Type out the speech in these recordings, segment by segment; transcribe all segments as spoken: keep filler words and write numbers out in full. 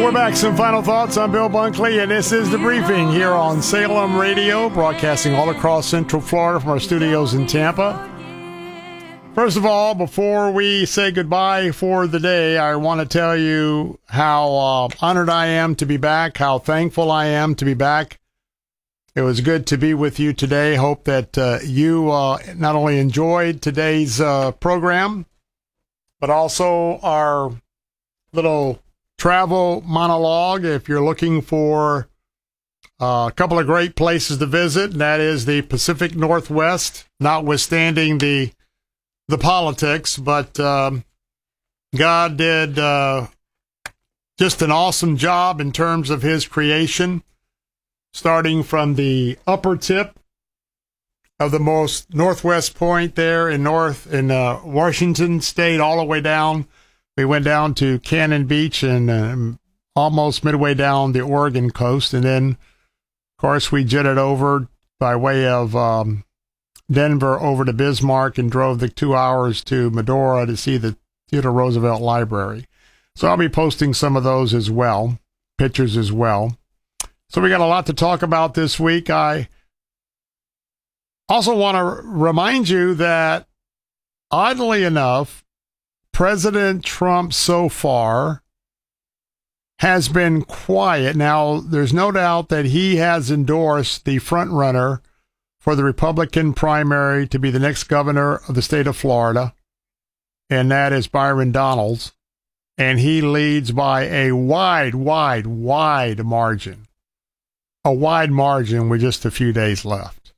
We're back. Some final thoughts. I'm Bill Bunkley, and this is The Briefing here on Salem Radio, broadcasting all across Central Florida from our studios in Tampa. First of all, before we say goodbye for the day, I want to tell you how uh, honored I am to be back, how thankful I am to be back. It was good to be with you today. Hope that uh, you uh, not only enjoyed today's uh, program, but also our little travel monologue. If you're looking for uh, a couple of great places to visit, and that is the Pacific Northwest, notwithstanding the the politics, but um, God did uh, just an awesome job in terms of his creation, starting from the upper tip of the most northwest point there in North in uh, Washington State, all the way down. We went down to Cannon Beach and um, almost midway down the Oregon coast, and then, of course, we jetted over by way of um, Denver over to Bismarck and drove the two hours to Medora to see the Theodore Roosevelt Library. So I'll be posting some of those as well, pictures as well. So we got a lot to talk about this week. I also want to remind you that, oddly enough, President Trump so far has been quiet. Now, there's no doubt that he has endorsed the front runner for the Republican primary to be the next governor of the state of Florida, and that is Byron Donalds, and he leads by a wide, wide, wide margin, a wide margin with just a few days left.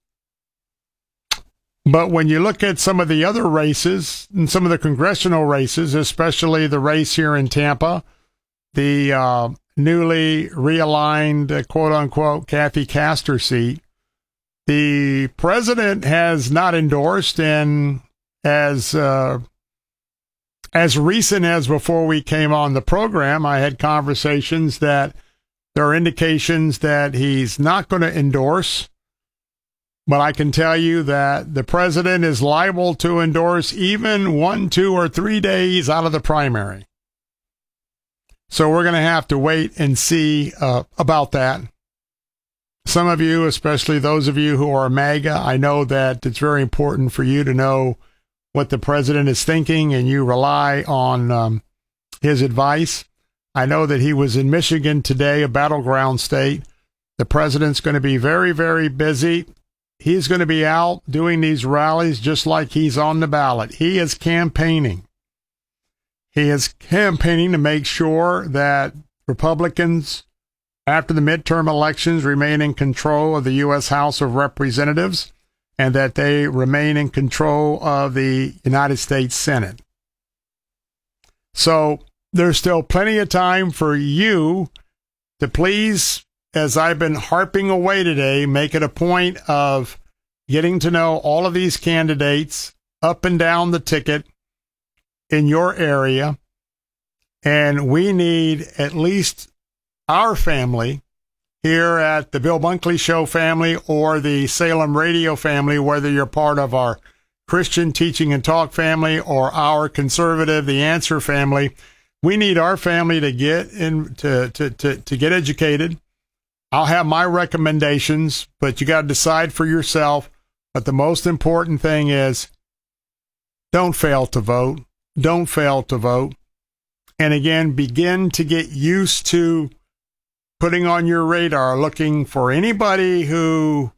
But when you look at some of the other races, and some of the congressional races, especially the race here in Tampa, the uh, newly realigned, uh, quote-unquote, Kathy Castor seat, the president has not endorsed, and as uh, as recent as before we came on the program, I had conversations that there are indications that he's not going to endorse. But I can tell you that the president is liable to endorse even one, two, or three days out of the primary. So we're going to have to wait and see uh, about that. Some of you, especially those of you who are MAGA, I know that it's very important for you to know what the president is thinking, and you rely on um, his advice. I know that he was in Michigan today, a battleground state. The president's going to be very, very busy. He's going to be out doing these rallies just like he's on the ballot. He is campaigning. He is campaigning to make sure that Republicans, after the midterm elections, remain in control of the U S House of Representatives, and that they remain in control of the United States Senate. So there's still plenty of time for you to please, as I've been harping away today, make it a point of getting to know all of these candidates up and down the ticket in your area. And we need at least our family here at the Bill Bunkley Show family or the Salem Radio family, whether you're part of our Christian Teaching and Talk family or our conservative The Answer family. We need our family to get in to to to, to get educated. I'll have my recommendations, but you got to decide for yourself. But the most important thing is, don't fail to vote. Don't fail to vote. And again, begin to get used to putting on your radar, looking for anybody who